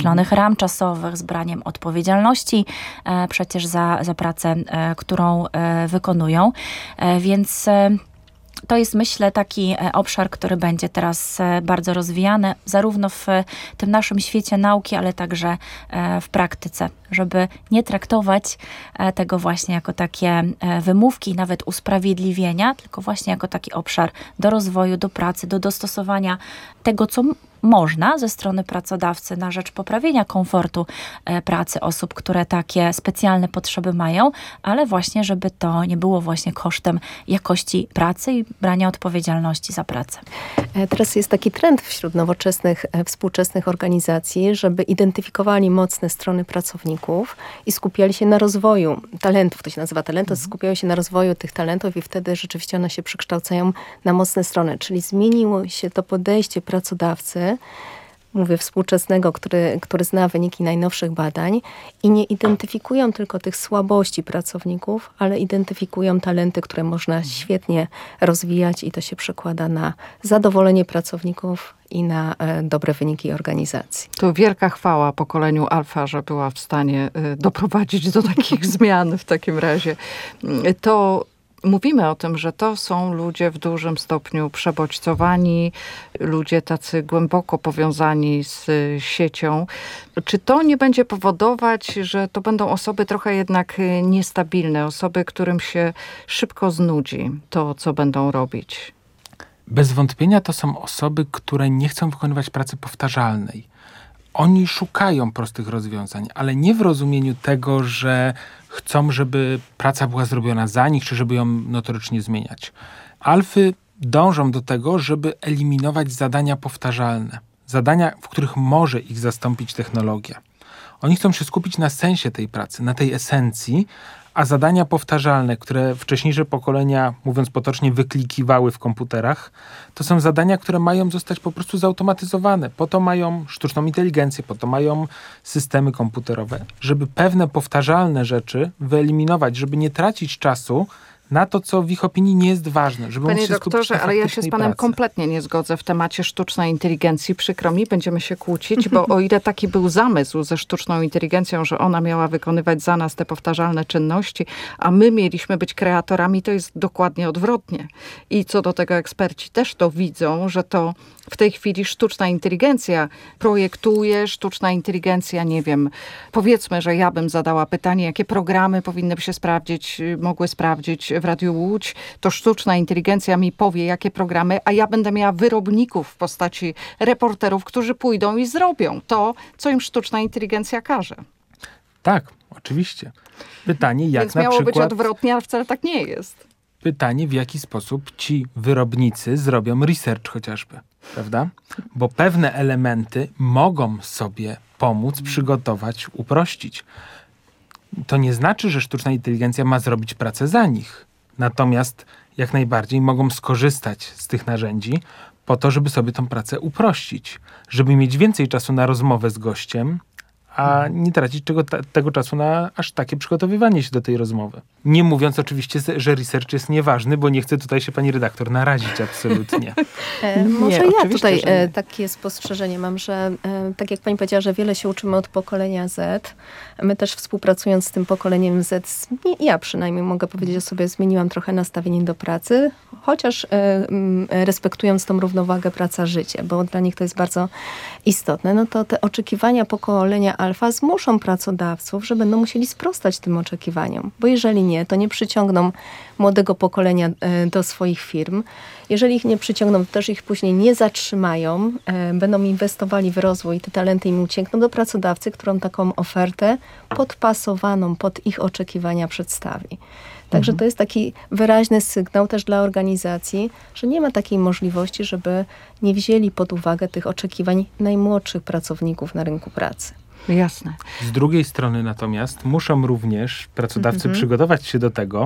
określonych ram czasowych, z braniem odpowiedzialności przecież za pracę, którą wykonują. Więc to jest, myślę, taki obszar, który będzie teraz bardzo rozwijany, zarówno w tym naszym świecie nauki, ale także w praktyce, żeby nie traktować tego właśnie jako takie wymówki, nawet usprawiedliwienia, tylko właśnie jako taki obszar do rozwoju, do pracy, do dostosowania tego, co można ze strony pracodawcy na rzecz poprawienia komfortu pracy osób, które takie specjalne potrzeby mają, ale właśnie, żeby to nie było właśnie kosztem jakości pracy i brania odpowiedzialności za pracę. Teraz jest taki trend wśród nowoczesnych, współczesnych organizacji, żeby identyfikowali mocne strony pracowników i skupiali się na rozwoju talentów. To się nazywa talent, skupiają się na rozwoju tych talentów i wtedy rzeczywiście one się przekształcają na mocne strony. Czyli zmieniło się to podejście pracodawcy, mówię współczesnego, który zna wyniki najnowszych badań i nie identyfikują tylko tych słabości pracowników, ale identyfikują talenty, które można świetnie rozwijać i to się przekłada na zadowolenie pracowników i na dobre wyniki organizacji. To wielka chwała pokoleniu alfa, że była w stanie doprowadzić do takich zmian w takim razie. To mówimy o tym, że to są ludzie w dużym stopniu przebodźcowani, ludzie tacy głęboko powiązani z siecią. Czy to nie będzie powodować, że to będą osoby trochę jednak niestabilne, osoby, którym się szybko znudzi to, co będą robić? Bez wątpienia to są osoby, które nie chcą wykonywać pracy powtarzalnej. Oni szukają prostych rozwiązań, ale nie w rozumieniu tego, że chcą, żeby praca była zrobiona za nich, czy żeby ją notorycznie zmieniać. Alfy dążą do tego, żeby eliminować zadania powtarzalne. Zadania, w których może ich zastąpić technologia. Oni chcą się skupić na sensie tej pracy, na tej esencji, a zadania powtarzalne, które wcześniejsze pokolenia, mówiąc potocznie, wyklikiwały w komputerach, to są zadania, które mają zostać po prostu zautomatyzowane. Po to mają sztuczną inteligencję, po to mają systemy komputerowe, żeby pewne powtarzalne rzeczy wyeliminować, żeby nie tracić czasu na to, co w ich opinii nie jest ważne. Żeby Panie doktorze, ale ja się z panem pracy. kompletnie nie zgodzę w temacie sztucznej inteligencji. Przykro mi, będziemy się kłócić, bo o ile taki był zamysł ze sztuczną inteligencją, że ona miała wykonywać za nas te powtarzalne czynności, a my mieliśmy być kreatorami, to jest dokładnie odwrotnie. I co do tego eksperci też to widzą, że to w tej chwili sztuczna inteligencja projektuje, sztuczna inteligencja, nie wiem, powiedzmy, że ja bym zadała pytanie, jakie programy powinny się mogły sprawdzić w Radiu Łódź, to sztuczna inteligencja mi powie, jakie programy, a ja będę miała wyrobników w postaci reporterów, którzy pójdą i zrobią to, co im sztuczna inteligencja każe. Tak, oczywiście. Pytanie, jak Więc na miało przykład... być odwrotnie, ale wcale tak nie jest. Pytanie, w jaki sposób ci wyrobnicy zrobią research chociażby, prawda? Bo pewne elementy mogą sobie pomóc, przygotować, uprościć. To nie znaczy, że sztuczna inteligencja ma zrobić pracę za nich. Natomiast jak najbardziej mogą skorzystać z tych narzędzi po to, żeby sobie tą pracę uprościć. Żeby mieć więcej czasu na rozmowę z gościem, a nie tracić tego czasu na aż takie przygotowywanie się do tej rozmowy. Nie mówiąc oczywiście, że research jest nieważny, bo nie chcę tutaj się pani redaktor narazić absolutnie. Może ja oczywiście, tutaj że nie. takie spostrzeżenie mam, że tak jak pani powiedziała, że wiele się uczymy od pokolenia Z. My też współpracując z tym pokoleniem Z, ja przynajmniej mogę powiedzieć o sobie, zmieniłam trochę nastawienie do pracy, chociaż respektując tą równowagę praca-życie, bo dla nich to jest bardzo istotne. No to te oczekiwania pokolenia alfa zmuszą pracodawców, że będą musieli sprostać tym oczekiwaniom. Bo jeżeli nie, to nie przyciągną młodego pokolenia do swoich firm. Jeżeli ich nie przyciągną, to też ich później nie zatrzymają, będą inwestowali w rozwój, te talenty im uciekną do pracodawcy, którą taką ofertę podpasowaną pod ich oczekiwania przedstawi. Także to jest taki wyraźny sygnał też dla organizacji, że nie ma takiej możliwości, żeby nie wzięli pod uwagę tych oczekiwań najmłodszych pracowników na rynku pracy. Jasne. Z drugiej strony natomiast muszą również pracodawcy przygotować się do tego,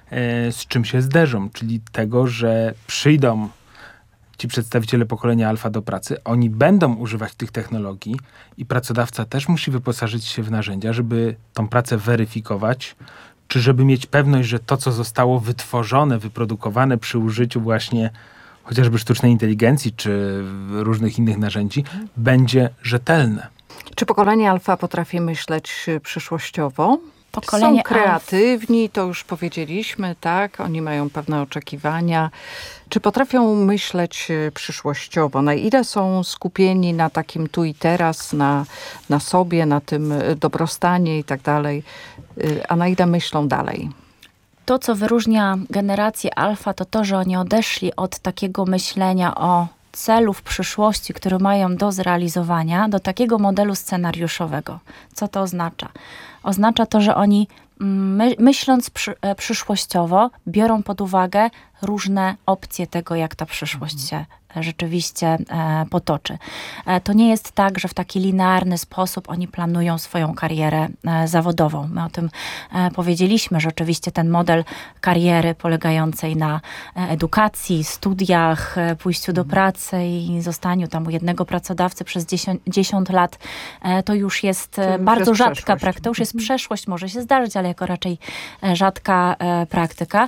z czym się zderzą, czyli tego, że przyjdą ci przedstawiciele pokolenia alfa do pracy, oni będą używać tych technologii i pracodawca też musi wyposażyć się w narzędzia, żeby tą pracę weryfikować, czy żeby mieć pewność, że to, co zostało wytworzone, wyprodukowane przy użyciu właśnie chociażby sztucznej inteligencji, czy różnych innych narzędzi, będzie rzetelne. Czy pokolenie alfa potrafi myśleć przyszłościowo? Pokolenie Są kreatywni, to już powiedzieliśmy, tak? Oni mają pewne oczekiwania. Czy potrafią myśleć przyszłościowo? Na ile są skupieni na takim tu i teraz, na sobie, na tym dobrostanie i tak dalej, a na ile myślą dalej? To, co wyróżnia generację alfa, to to, że oni odeszli od takiego myślenia o celów przyszłości, które mają do zrealizowania, do takiego modelu scenariuszowego. Co to oznacza? Oznacza to, że oni myśląc przyszłościowo, biorą pod uwagę różne opcje tego, jak ta przyszłość się rzeczywiście potoczy. To nie jest tak, że w taki linearny sposób oni planują swoją karierę zawodową. My o tym powiedzieliśmy, że oczywiście ten model kariery polegającej na edukacji, studiach, pójściu do pracy i zostaniu tam u jednego pracodawcy przez 10 lat, to już jest bardzo jest rzadka praktyka. To już jest przeszłość, może się zdarzyć, ale jako raczej rzadka praktyka.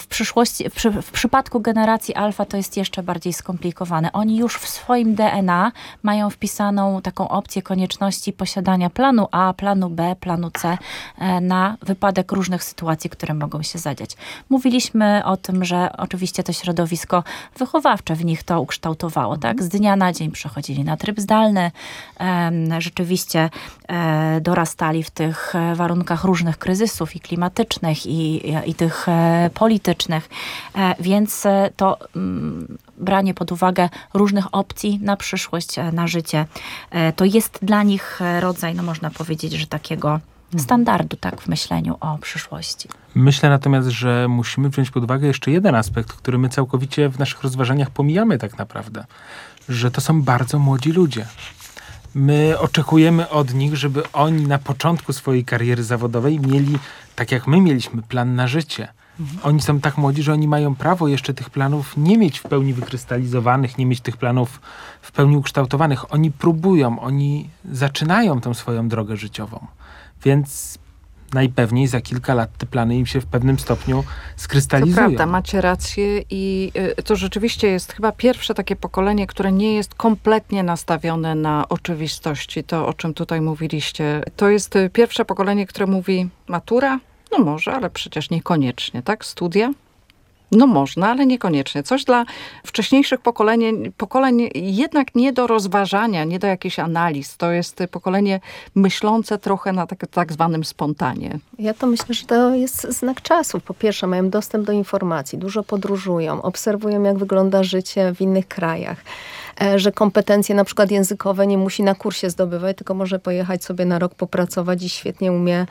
W przypadku generacji alfa to jest jeszcze bardziej skomplikowane. Oni już w swoim DNA mają wpisaną taką opcję konieczności posiadania planu A, planu B, planu C na wypadek różnych sytuacji, które mogą się zadziać. Mówiliśmy o tym, że oczywiście to środowisko wychowawcze w nich to ukształtowało, tak? Z dnia na dzień przechodzili na tryb zdalny, rzeczywiście dorastali w tych warunkach różnych kryzysów i klimatycznych, i tych politycznych, więc to branie pod uwagę różnych opcji na przyszłość, na życie, to jest dla nich rodzaj, no można powiedzieć, że takiego standardu, tak, w myśleniu o przyszłości. Myślę natomiast, że musimy wziąć pod uwagę jeszcze jeden aspekt, który my całkowicie w naszych rozważaniach pomijamy tak naprawdę, że to są bardzo młodzi ludzie. My oczekujemy od nich, żeby oni na początku swojej kariery zawodowej mieli, tak jak my mieliśmy, plan na życie. Oni są tak młodzi, że oni mają prawo jeszcze tych planów nie mieć w pełni wykrystalizowanych, nie mieć tych planów w pełni ukształtowanych. Oni próbują, oni zaczynają tą swoją drogę życiową. Więc najpewniej za kilka lat te plany im się w pewnym stopniu skrystalizują. To prawda, macie rację i to rzeczywiście jest chyba pierwsze takie pokolenie, które nie jest kompletnie nastawione na oczywistości, to o czym tutaj mówiliście. To jest pierwsze pokolenie, które mówi matura? No może, ale przecież niekoniecznie, tak? Studia? No można, ale niekoniecznie. Coś dla wcześniejszych pokoleń jednak nie do rozważania, nie do jakichś analiz. To jest pokolenie myślące trochę na tak zwanym spontanie. Ja to myślę, że to jest znak czasu. Po pierwsze, mają dostęp do informacji, dużo podróżują, obserwują, jak wygląda życie w innych krajach. Że kompetencje na przykład językowe nie musi na kursie zdobywać, tylko może pojechać sobie na rok popracować i świetnie umie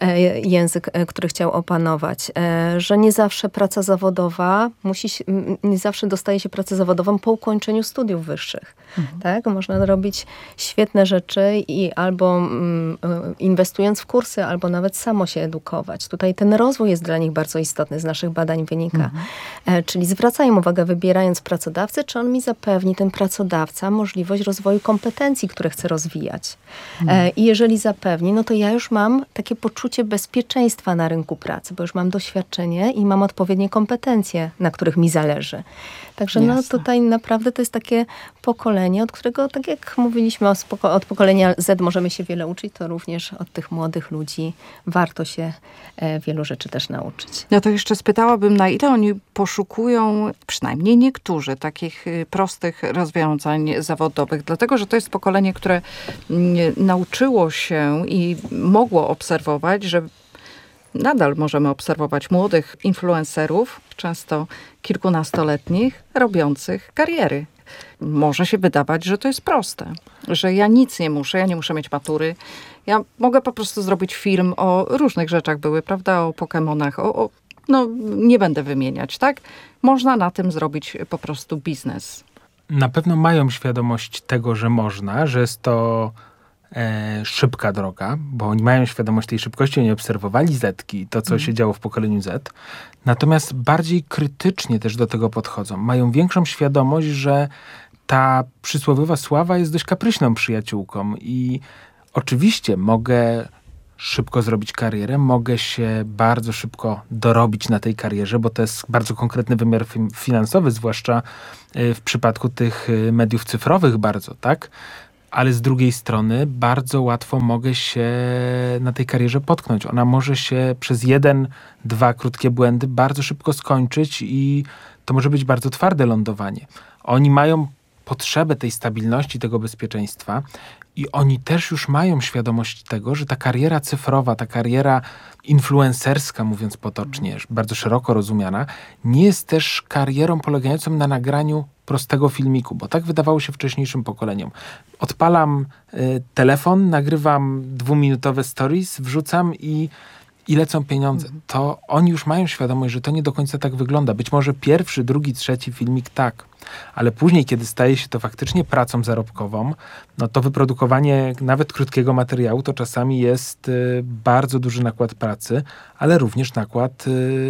język, który chciał opanować. Że nie zawsze praca zawodowa nie zawsze dostaje się pracę zawodową po ukończeniu studiów wyższych. Tak? Można robić świetne rzeczy i albo inwestując w kursy, albo nawet samo się edukować. Tutaj ten rozwój jest dla nich bardzo istotny, z naszych badań wynika. Czyli zwracają uwagę, wybierając pracodawcę, czy on mi zapewni, ten pracodawca, możliwość rozwoju kompetencji, które chcę rozwijać. I jeżeli zapewni, no to ja już mam takie poczucie bezpieczeństwa na rynku pracy, bo już mam doświadczenie i mam odpowiednie kompetencje, na których mi zależy. Także no tutaj naprawdę to jest takie pokolenie, od którego, tak jak mówiliśmy, od pokolenia Z możemy się wiele uczyć, to również od tych młodych ludzi warto się wielu rzeczy też nauczyć. Ja to jeszcze spytałabym, na ile oni poszukują, przynajmniej niektórzy, takich prostych rozwiązań zawodowych, dlatego, że to jest pokolenie, które nauczyło się i mogło obserwować, że nadal możemy obserwować młodych influencerów, często kilkunastoletnich, robiących kariery. Może się wydawać, że to jest proste, że ja nic nie muszę, ja nie muszę mieć matury. Ja mogę po prostu zrobić film o różnych rzeczach były, prawda, o Pokemonach, no nie będę wymieniać, tak? Można na tym zrobić po prostu biznes. Na pewno mają świadomość tego, że można, że jest to szybka droga, bo oni mają świadomość tej szybkości, oni obserwowali Zetki, to co się działo w pokoleniu Z, natomiast bardziej krytycznie też do tego podchodzą. Mają większą świadomość, że ta przysłowiowa sława jest dość kapryśną przyjaciółką i oczywiście mogę szybko zrobić karierę, mogę się bardzo szybko dorobić na tej karierze, bo to jest bardzo konkretny wymiar finansowy, zwłaszcza w przypadku tych mediów cyfrowych bardzo, tak? ale z drugiej strony bardzo łatwo mogę się na tej karierze potknąć. Ona może się przez 1-2 krótkie błędy bardzo szybko skończyć i to może być bardzo twarde lądowanie. Oni mają potrzebę tej stabilności, tego bezpieczeństwa i oni też już mają świadomość tego, że ta kariera cyfrowa, ta kariera influencerska, mówiąc potocznie, bardzo szeroko rozumiana, nie jest też karierą polegającą na nagraniu prostego filmiku, bo tak wydawało się wcześniejszym pokoleniom. Odpalam telefon, nagrywam 2-minutowe stories, wrzucam i lecą pieniądze. To oni już mają świadomość, że to nie do końca tak wygląda. Być może pierwszy, drugi, trzeci filmik tak, ale później, kiedy staje się to faktycznie pracą zarobkową, no to wyprodukowanie nawet krótkiego materiału to czasami jest bardzo duży nakład pracy, ale również nakład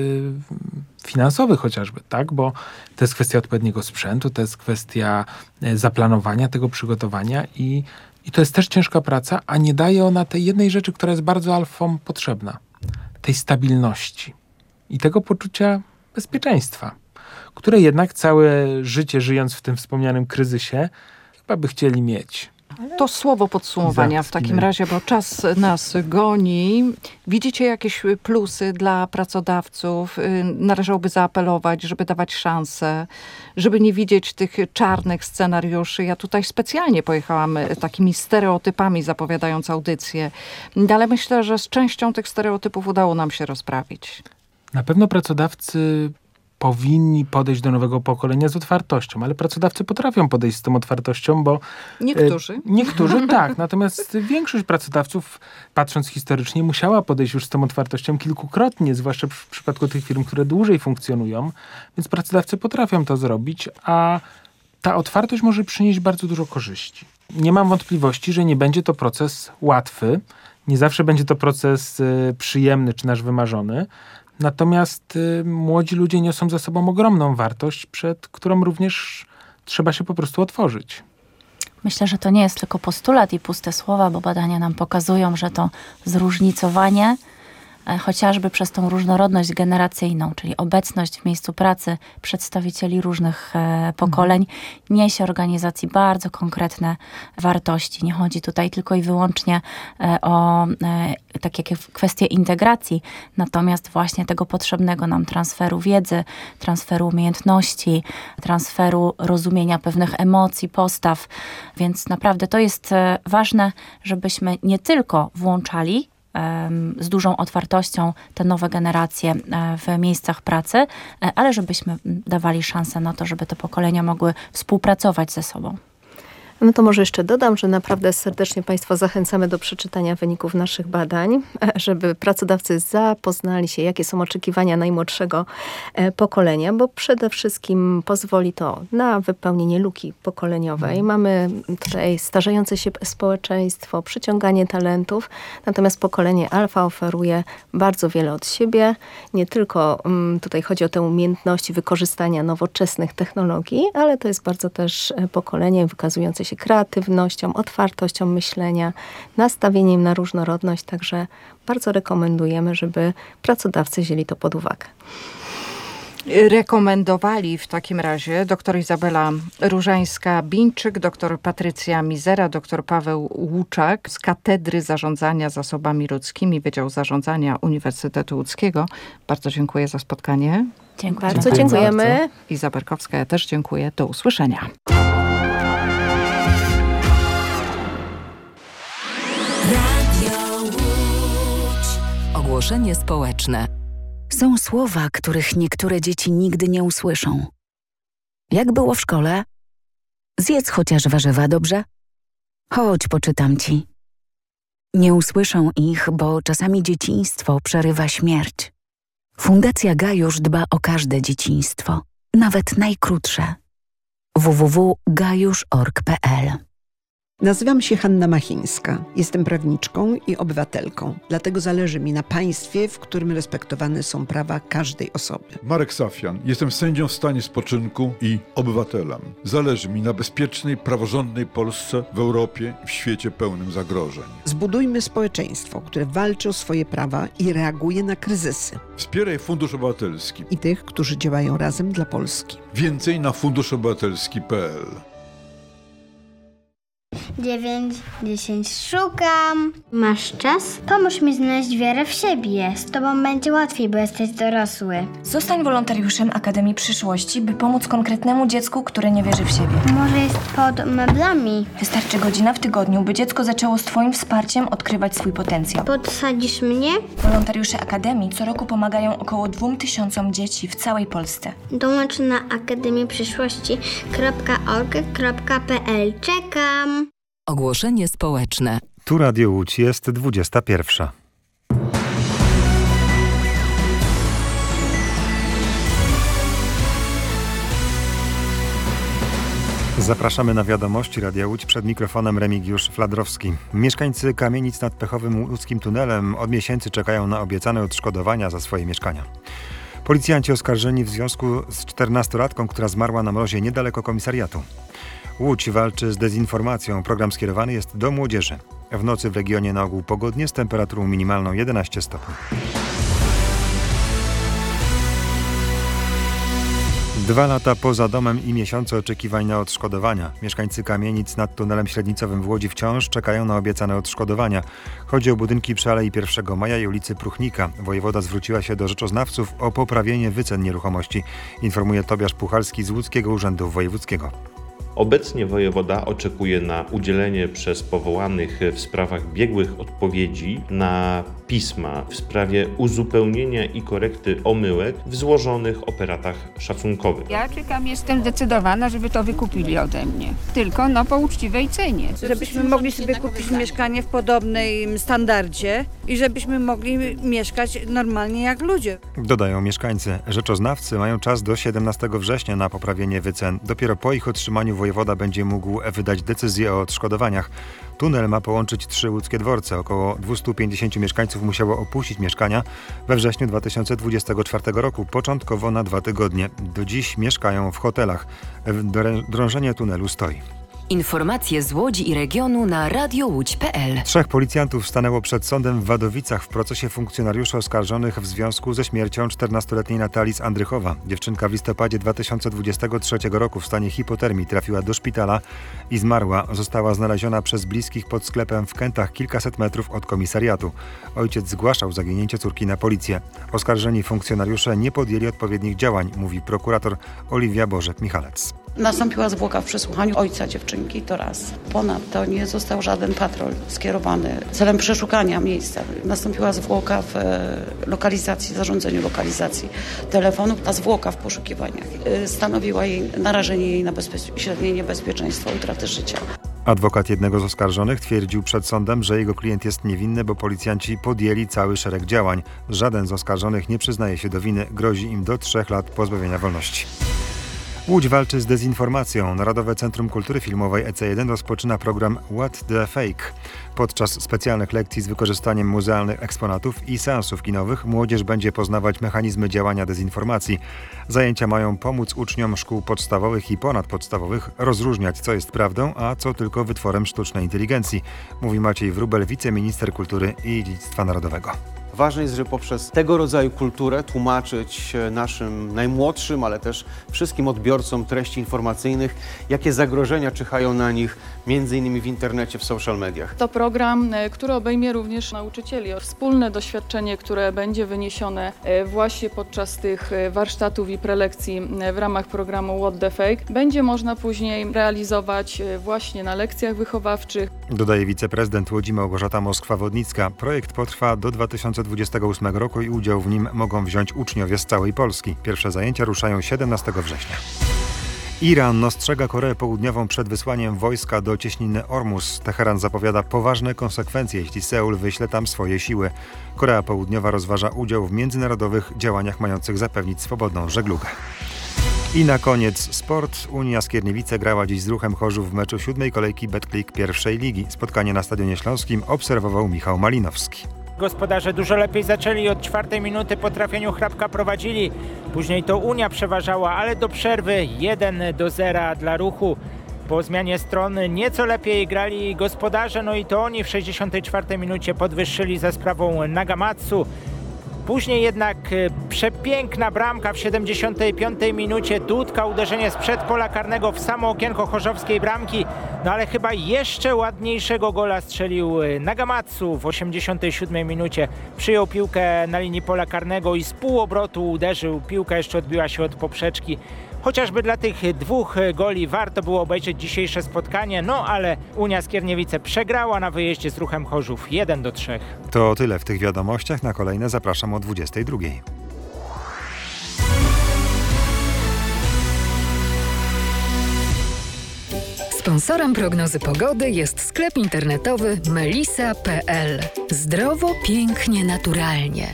finansowy chociażby, tak? Bo to jest kwestia odpowiedniego sprzętu, to jest kwestia zaplanowania tego przygotowania i to jest też ciężka praca, a nie daje ona tej jednej rzeczy, która jest bardzo alfom potrzebna. Tej stabilności i tego poczucia bezpieczeństwa, które jednak całe życie, żyjąc w tym wspomnianym kryzysie, chyba by chcieli mieć. To słowo podsumowania w takim razie, bo czas nas goni. Widzicie jakieś plusy dla pracodawców? Należałoby zaapelować, żeby dawać szansę, żeby nie widzieć tych czarnych scenariuszy. Ja tutaj specjalnie pojechałam takimi stereotypami, zapowiadając audycję, ale myślę, że z częścią tych stereotypów udało nam się rozprawić. Na pewno pracodawcy powinni podejść do nowego pokolenia z otwartością, ale pracodawcy potrafią podejść z tą otwartością, bo... Niektórzy tak, natomiast większość pracodawców, patrząc historycznie, musiała podejść już z tą otwartością kilkukrotnie, zwłaszcza w przypadku tych firm, które dłużej funkcjonują, więc pracodawcy potrafią to zrobić, a ta otwartość może przynieść bardzo dużo korzyści. Nie mam wątpliwości, że nie będzie to proces łatwy, nie zawsze będzie to proces przyjemny czy nasz wymarzony, natomiast młodzi ludzie niosą za sobą ogromną wartość, przed którą również trzeba się po prostu otworzyć. Myślę, że to nie jest tylko postulat i puste słowa, bo badania nam pokazują, że to zróżnicowanie, chociażby przez tą różnorodność generacyjną, czyli obecność w miejscu pracy przedstawicieli różnych pokoleń, niesie organizacji bardzo konkretne wartości. Nie chodzi tutaj tylko i wyłącznie o takie kwestie integracji, natomiast właśnie tego potrzebnego nam transferu wiedzy, transferu umiejętności, transferu rozumienia pewnych emocji, postaw. Więc naprawdę to jest ważne, żebyśmy nie tylko włączali z dużą otwartością te nowe generacje w miejscach pracy, ale żebyśmy dawali szansę na to, żeby te pokolenia mogły współpracować ze sobą. No to może jeszcze dodam, że naprawdę serdecznie Państwa zachęcamy do przeczytania wyników naszych badań, żeby pracodawcy zapoznali się, jakie są oczekiwania najmłodszego pokolenia, bo przede wszystkim pozwoli to na wypełnienie luki pokoleniowej. Mamy tutaj starzejące się społeczeństwo, przyciąganie talentów, natomiast pokolenie alfa oferuje bardzo wiele od siebie. Nie tylko tutaj chodzi o te umiejętności wykorzystania nowoczesnych technologii, ale to jest bardzo też pokolenie wykazujące się kreatywnością, otwartością myślenia, nastawieniem na różnorodność, także bardzo rekomendujemy, żeby pracodawcy wzięli to pod uwagę. Rekomendowali w takim razie dr Izabela Różańska-Bińczyk, dr Patrycja Mizera, dr Paweł Łuczak z Katedry Zarządzania Zasobami Ludzkimi, Wydział Zarządzania Uniwersytetu Łódzkiego. Bardzo dziękuję za spotkanie. Dziękuję. Bardzo dziękujemy. Bardzo. Iza Berkowska, ja też dziękuję. Do usłyszenia. Ogłoszenie społeczne. Są słowa, których niektóre dzieci nigdy nie usłyszą. Jak było w szkole? Zjedz chociaż warzywa, dobrze? Chodź, poczytam ci. Nie usłyszą ich, bo czasami dzieciństwo przerywa śmierć. Fundacja Gajusz dba o każde dzieciństwo, nawet najkrótsze. www.gajusz.org.pl. Nazywam się Hanna Machińska. Jestem prawniczką i obywatelką. Dlatego zależy mi na państwie, w którym respektowane są prawa każdej osoby. Marek Safian. Jestem sędzią w stanie spoczynku i obywatelem. Zależy mi na bezpiecznej, praworządnej Polsce w Europie i w świecie pełnym zagrożeń. Zbudujmy społeczeństwo, które walczy o swoje prawa i reaguje na kryzysy. Wspieraj Fundusz Obywatelski. I tych, którzy działają razem dla Polski. Więcej na funduszobywatelski.pl. 9, 10. Szukam. Masz czas? Pomóż mi znaleźć wiarę w siebie. Z tobą będzie łatwiej, bo jesteś dorosły. Zostań wolontariuszem Akademii Przyszłości, by pomóc konkretnemu dziecku, które nie wierzy w siebie. Może jest pod meblami. Wystarczy godzina w tygodniu, by dziecko zaczęło z twoim wsparciem odkrywać swój potencjał. Podsadzisz mnie? Wolontariusze Akademii co roku pomagają około 2000 dzieci w całej Polsce. Dołącz na akademieprzyszłości.org.pl. Czekam. Ogłoszenie społeczne. Tu Radio Łódź, jest 21. Zapraszamy na wiadomości Radia Łódź, przed mikrofonem Remigiusz Fladrowski. Mieszkańcy kamienic nad Pechowym Łódzkim Tunelem od miesięcy czekają na obiecane odszkodowania za swoje mieszkania. Policjanci oskarżeni w związku z 14-latką, która zmarła na mrozie niedaleko komisariatu. Łódź walczy z dezinformacją. Program skierowany jest do młodzieży. W nocy w regionie na ogół pogodnie z temperaturą minimalną 11 stopni. 2 lata poza domem i miesiące oczekiwań na odszkodowania. Mieszkańcy kamienic nad tunelem średnicowym w Łodzi wciąż czekają na obiecane odszkodowania. Chodzi o budynki przy Alei 1 Maja i ulicy Pruchnika. Wojewoda zwróciła się do rzeczoznawców o poprawienie wycen nieruchomości, informuje Tobiasz Puchalski z Łódzkiego Urzędu Wojewódzkiego. Obecnie wojewoda oczekuje na udzielenie przez powołanych w sprawach biegłych odpowiedzi na pisma w sprawie uzupełnienia i korekty omyłek w złożonych operatach szacunkowych. Ja czekam, jestem zdecydowana, żeby to wykupili ode mnie. Tylko po uczciwej cenie. Żebyśmy mogli sobie kupić mieszkanie w podobnym standardzie i żebyśmy mogli mieszkać normalnie jak ludzie. Dodają mieszkańcy. Rzeczoznawcy mają czas do 17 września na poprawienie wycen. Dopiero po ich otrzymaniu wojewoda będzie mógł wydać decyzję o odszkodowaniach. Tunel ma połączyć 3 łódzkie dworce. Około 250 mieszkańców musiało opuścić mieszkania we wrześniu 2024 roku, początkowo na 2 tygodnie. Do dziś mieszkają w hotelach. Drążenie tunelu stoi. Informacje z Łodzi i regionu na radiołódź.pl. 3 policjantów stanęło przed sądem w Wadowicach w procesie funkcjonariuszy oskarżonych w związku ze śmiercią 14-letniej Natalii z Andrychowa. Dziewczynka w listopadzie 2023 roku w stanie hipotermii trafiła do szpitala i zmarła. Została znaleziona przez bliskich pod sklepem w Kętach kilkaset metrów od komisariatu. Ojciec zgłaszał zaginięcie córki na policję. Oskarżeni funkcjonariusze nie podjęli odpowiednich działań, mówi prokurator Oliwia Bożek-Michalec. Nastąpiła zwłoka w przesłuchaniu ojca dziewczynki, to raz. Ponadto nie został żaden patrol skierowany celem przeszukania miejsca. Nastąpiła zwłoka w lokalizacji, zarządzeniu lokalizacji telefonu. Ta zwłoka w poszukiwaniach stanowiła narażenie jej na bezpośrednie niebezpieczeństwo utraty życia. Adwokat jednego z oskarżonych twierdził przed sądem, że jego klient jest niewinny, bo policjanci podjęli cały szereg działań. Żaden z oskarżonych nie przyznaje się do winy. Grozi im do 3 lat pozbawienia wolności. Łódź walczy z dezinformacją. Narodowe Centrum Kultury Filmowej EC1 rozpoczyna program What the Fake. Podczas specjalnych lekcji z wykorzystaniem muzealnych eksponatów i seansów kinowych młodzież będzie poznawać mechanizmy działania dezinformacji. Zajęcia mają pomóc uczniom szkół podstawowych i ponadpodstawowych rozróżniać, co jest prawdą, a co tylko wytworem sztucznej inteligencji, mówi Maciej Wróbel, wiceminister kultury i dziedzictwa narodowego. Ważne jest, żeby poprzez tego rodzaju kulturę tłumaczyć naszym najmłodszym, ale też wszystkim odbiorcom treści informacyjnych, jakie zagrożenia czyhają na nich, między innymi w internecie, w social mediach. To program, który obejmie również nauczycieli. Wspólne doświadczenie, które będzie wyniesione właśnie podczas tych warsztatów i prelekcji w ramach programu What the Fake, będzie można później realizować właśnie na lekcjach wychowawczych. Dodaje wiceprezydent Łodzi Małgorzata Moskwa-Wodnicka. Projekt potrwa do 2028 roku i udział w nim mogą wziąć uczniowie z całej Polski. Pierwsze zajęcia ruszają 17 września. Iran ostrzega Koreę Południową przed wysłaniem wojska do cieśniny Ormus. Teheran zapowiada poważne konsekwencje, jeśli Seul wyśle tam swoje siły. Korea Południowa rozważa udział w międzynarodowych działaniach mających zapewnić swobodną żeglugę. I na koniec sport. Unia Skierniewice grała dziś z Ruchem Chorzów w meczu 7. kolejki Betclic pierwszej ligi. Spotkanie na Stadionie Śląskim obserwował Michał Malinowski. Gospodarze dużo lepiej zaczęli, od 4 minuty po trafieniu Hrabka prowadzili. Później to Unia przeważała, ale do przerwy 1-0 dla Ruchu. Po zmianie strony nieco lepiej grali gospodarze, no i to oni w 64 minucie podwyższyli za sprawą Nagamatsu. Później jednak przepiękna bramka w 75 minucie. Dudka, uderzenie sprzed pola karnego w samo okienko chorzowskiej bramki. No ale chyba jeszcze ładniejszego gola strzelił Nagamatsu w 87 minucie. Przyjął piłkę na linii pola karnego i z półobrotu uderzył. Piłka jeszcze odbiła się od poprzeczki. Chociażby dla tych 2 goli warto było obejrzeć dzisiejsze spotkanie, no ale Unia Skierniewice przegrała na wyjeździe z Ruchem Chorzów 1-3. To tyle w tych wiadomościach. Na kolejne zapraszam o 22. Sponsorem prognozy pogody jest sklep internetowy melisa.pl. Zdrowo, pięknie, naturalnie.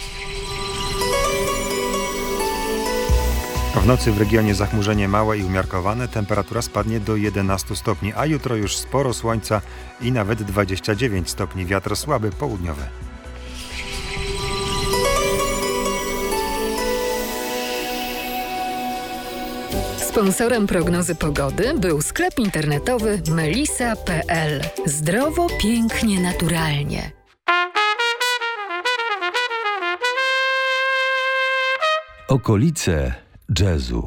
W nocy w regionie zachmurzenie małe i umiarkowane, temperatura spadnie do 11 stopni, a jutro już sporo słońca i nawet 29 stopni, wiatr słaby południowy. Sponsorem prognozy pogody był sklep internetowy melisa.pl. Zdrowo, pięknie, naturalnie. Okolice jazzu.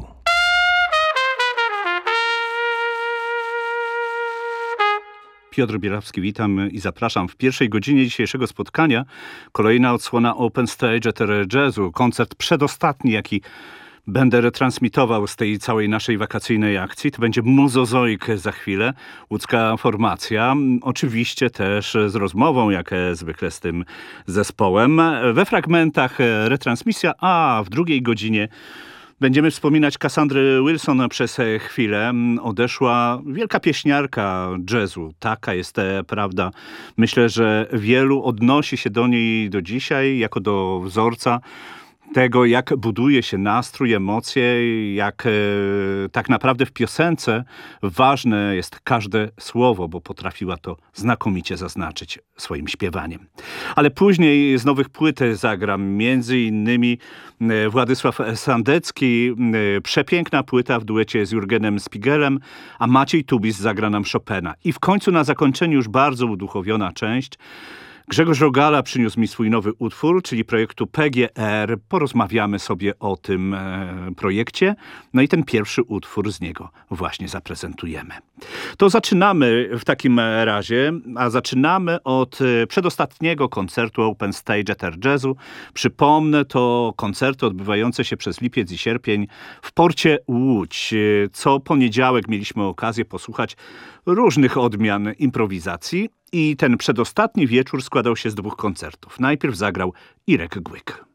Piotr Bielawski, witam i zapraszam. W pierwszej godzinie dzisiejszego spotkania kolejna odsłona Open Stage Eter Jazzu. Koncert przedostatni, jaki będę retransmitował z tej całej naszej wakacyjnej akcji. To będzie Mozozoik za chwilę, łódzka formacja. Oczywiście też z rozmową, jak zwykle z tym zespołem. We fragmentach retransmisja, a w drugiej godzinie będziemy wspominać Cassandrę Wilson przez chwilę. Odeszła wielka pieśniarka jazzu. Taka jest prawda. Myślę, że wielu odnosi się do niej do dzisiaj jako do wzorca tego, jak buduje się nastrój, emocje, jak tak naprawdę w piosence ważne jest każde słowo, bo potrafiła to znakomicie zaznaczyć swoim śpiewaniem. Ale później z nowych płyt zagram między innymi Władysław Sandecki, przepiękna płyta w duecie z Jurgenem Spigelem, a Maciej Tubis zagra nam Chopina. I w końcu na zakończeniu już bardzo uduchowiona część. Grzegorz Rogala przyniósł mi swój nowy utwór, czyli projektu PGR. Porozmawiamy sobie o tym projekcie. No i ten pierwszy utwór z niego właśnie zaprezentujemy. To zaczynamy w takim razie, a zaczynamy od przedostatniego koncertu Open Stage Eter Jazzu. Przypomnę, to koncerty odbywające się przez lipiec i sierpień w porcie Łódź. Co poniedziałek mieliśmy okazję posłuchać różnych odmian improwizacji. I ten przedostatni wieczór składał się z 2 koncertów. Najpierw zagrał Irek Głyk.